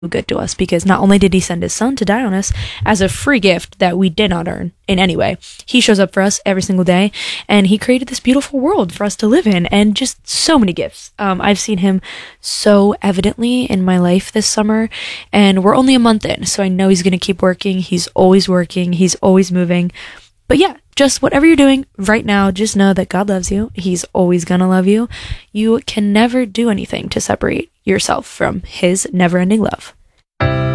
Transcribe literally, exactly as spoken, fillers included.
good to us, because not only did he send his son to die on us as a free gift that we did not earn in any way, he shows up for us every single day, and he created this beautiful world for us to live in, and just so many gifts. Um, I've seen him so evidently in my life this summer, and we're only a month in, so I know he's going to keep working. He's always working. He's always moving. But yeah, just whatever you're doing right now, just know that God loves you. He's always gonna love you. You can never do anything to separate yourself from his never-ending love.